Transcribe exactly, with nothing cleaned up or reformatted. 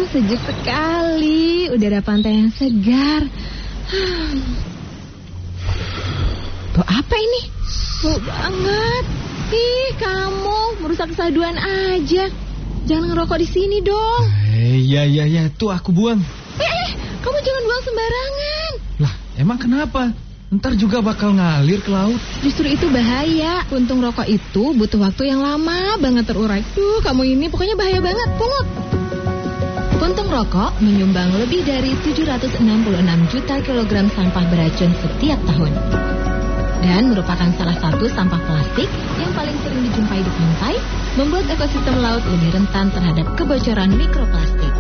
sejuk sekali. Udara pantai yang segar. Tuh apa ini? Bau banget. Ih, kamu merusak kesaduan aja. Jangan ngerokok di sini dong. Eh, iya, iya, iya. Tuh aku buang. Eh, kamu jangan buang sembarangan. Lah, emang kenapa? Ntar juga bakal ngalir ke laut. Justru itu bahaya. Puntung rokok itu butuh waktu yang lama banget terurai. Duh, kamu ini pokoknya bahaya banget. Pungut. Puntung rokok menyumbang lebih dari tujuh ratus enam puluh enam juta kilogram sampah beracun setiap tahun. Dan merupakan salah satu sampah plastik yang paling sering dijumpai di pantai, membuat ekosistem laut lebih rentan terhadap kebocoran mikroplastik.